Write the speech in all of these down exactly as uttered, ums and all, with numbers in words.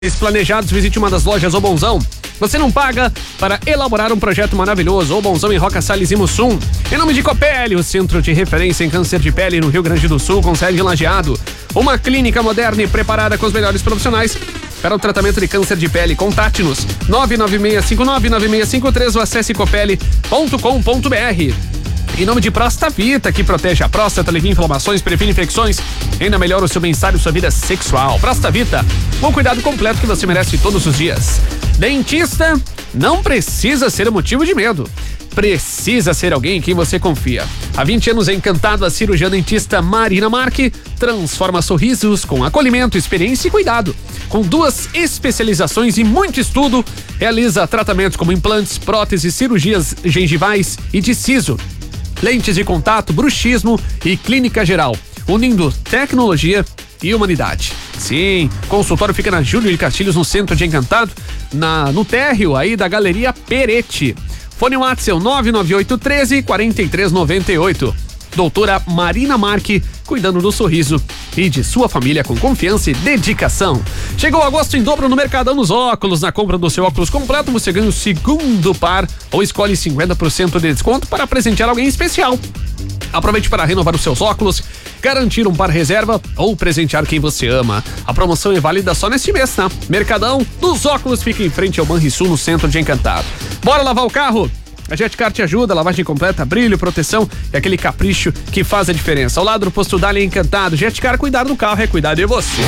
Planejados, visite uma das lojas O Bonzão. Você não paga para elaborar um projeto maravilhoso. O Bonzão em Roca Salles e Mussum. Em nome de Copeli, o centro de referência em câncer de pele no Rio Grande do Sul, com sede em Lajeado. Uma clínica moderna e preparada com os melhores profissionais para o tratamento de câncer de pele. Contate-nos nove nove seis cinco nove nove seis cinco três ou acesse copeli ponto com ponto br. Em nome de Prostavita, que protege a próstata, alivia inflamações, previne infecções, ainda melhora o seu bem-estar e sua vida sexual. Prostavita, um cuidado completo que você merece todos os dias. Dentista não precisa ser motivo de medo. Precisa ser alguém em quem você confia. Há vinte anos é Encantado, a cirurgiã dentista Marina Marque transforma sorrisos com acolhimento, experiência e cuidado. Com duas especializações e muito estudo, realiza tratamentos como implantes, próteses, cirurgias gengivais e de siso, lentes de contato, bruxismo e clínica geral, unindo tecnologia e humanidade. Sim, consultório fica na Júlio de Castilhos, no centro de Encantado, na, no térreo aí da Galeria Peretti. Fone WhatsApp nove nove oito um três quatro três nove oito. Doutora Marina Marque, cuidando do sorriso e de sua família com confiança e dedicação. Chegou agosto em dobro no Mercadão dos Óculos. Na compra do seu óculos completo, você ganha o segundo par ou escolhe cinquenta por cento de desconto para presentear alguém especial. Aproveite para renovar os seus óculos, garantir um par reserva ou presentear quem você ama. A promoção é válida só neste mês, tá? Mercadão dos Óculos fica em frente ao Banrisul, no centro de Encantado. Bora lavar o carro? A Jetcar te ajuda, lavagem completa, brilho, proteção e aquele capricho que faz a diferença. Ao lado do Posto Dália Encantado. Jetcar, cuidar do carro é cuidar de você.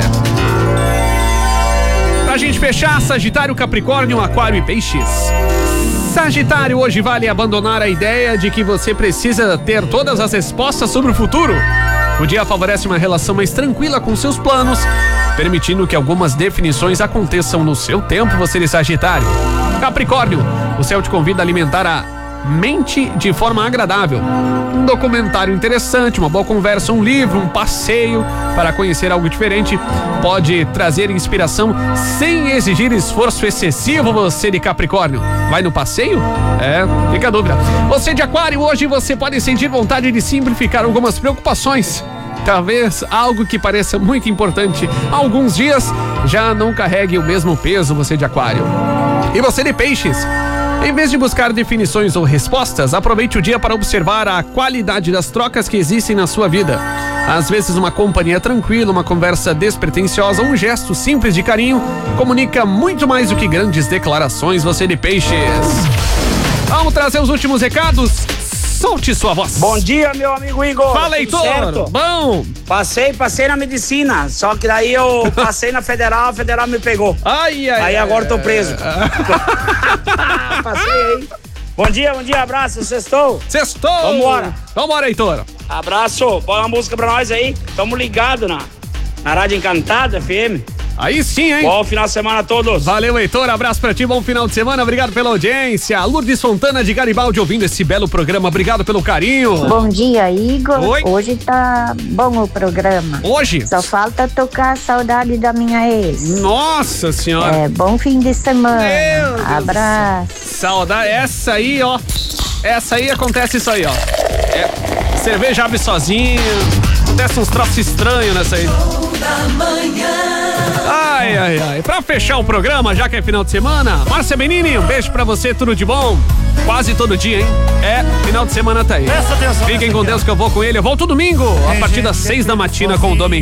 Pra gente fechar, Sagitário, Capricórnio, Aquário e Peixes. Sagitário, hoje vale abandonar a ideia de que você precisa ter todas as respostas sobre o futuro. O dia favorece uma relação mais tranquila com seus planos, permitindo que algumas definições aconteçam no seu tempo, você de Sagitário. Capricórnio, o céu te convida a alimentar a mente de forma agradável. Um documentário interessante, uma boa conversa, um livro, um passeio para conhecer algo diferente pode trazer inspiração sem exigir esforço excessivo, você de Capricórnio. Vai no passeio? É, fica a dúvida. Você de Aquário, hoje você pode sentir vontade de simplificar algumas preocupações. Talvez algo que pareça muito importante há alguns dias já não carregue o mesmo peso, você de Aquário. E você de Peixes? Em vez de buscar definições ou respostas, aproveite o dia para observar a qualidade das trocas que existem na sua vida. Às vezes uma companhia tranquila, uma conversa despretensiosa, um gesto simples de carinho comunica muito mais do que grandes declarações, você de Peixes. Vamos trazer os últimos recados? Solte sua voz. Bom dia, meu amigo Igor. Fala, Heitor. Bom. Passei, passei na medicina, só que daí eu passei na federal, a federal me pegou. Ai, ai, Aí ai, agora tô preso. ai. Passei aí. Bom dia, bom dia, abraço, sextou. Sextou. Vambora. Vambora, Heitor. Abraço, põe uma música pra nós aí. Tamo ligado na, na Rádio Encantado, F M. Aí sim, hein? Bom final de semana a todos. Valeu, Heitor. Abraço pra ti, bom final de semana. Obrigado pela audiência. Lourdes Fontana de Garibaldi ouvindo esse belo programa. Obrigado pelo carinho. Bom dia, Igor. Oi. Hoje tá bom o programa. Hoje? Só falta tocar a saudade da minha ex. Nossa senhora. É, bom fim de semana. Meu Deus. Abraço. Saudade. Essa aí, ó. Essa aí acontece isso aí, ó. É, cerveja abre sozinha. Acontece uns troços estranhos nessa aí. Ai, ai, ai. Pra fechar o programa, já que é final de semana, Márcia Benini, um beijo pra você, tudo de bom. Quase todo dia, hein? É, final de semana tá aí. Presta atenção. Fiquem com Deus que eu vou com ele. Eu volto domingo, a partir das seis da matina com o Domingo.